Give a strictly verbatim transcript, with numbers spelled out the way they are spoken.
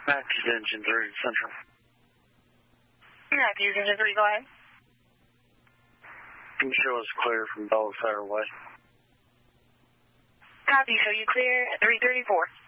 Matthews Engine three, Central. Matthews Engine three, go ahead. Can you show us clear from Dollar Fairway? Copy, show you clear at three thirty-four.